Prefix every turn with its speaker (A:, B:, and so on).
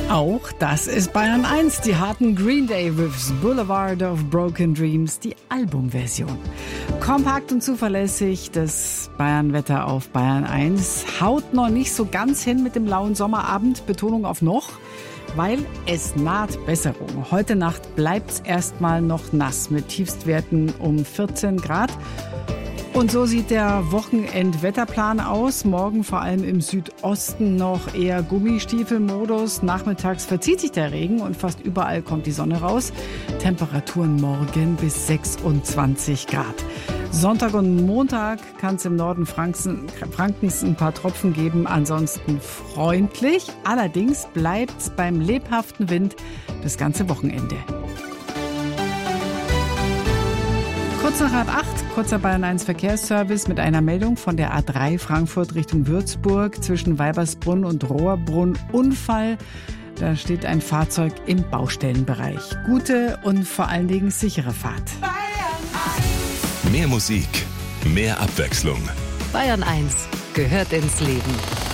A: Auch das ist Bayern 1, die harten Green Day Riffs, Boulevard of Broken Dreams, die Albumversion. Kompakt und zuverlässig, das Bayern-Wetter auf Bayern 1. Haut noch nicht so ganz hin mit dem lauen Sommerabend, Betonung auf noch, weil es naht Besserung. Heute Nacht bleibt's erstmal noch nass mit Tiefstwerten um 14 Grad. Und so sieht der Wochenendwetterplan aus. Morgen vor allem im Südosten noch eher Gummistiefelmodus. Nachmittags verzieht sich der Regen und fast überall kommt die Sonne raus. Temperaturen morgen bis 26 Grad. Sonntag und Montag kann es im Norden Frankens ein paar Tropfen geben. Ansonsten freundlich. Allerdings bleibt es beim lebhaften Wind das ganze Wochenende. Kurz nach 7:30, kurzer Bayern 1 Verkehrsservice mit einer Meldung von der A3 Frankfurt Richtung Würzburg zwischen Weibersbrunn und Rohrbrunn. Unfall. Da steht ein Fahrzeug im Baustellenbereich. Gute und vor allen Dingen sichere Fahrt.
B: Mehr Musik, mehr Abwechslung.
C: Bayern 1 gehört ins Leben.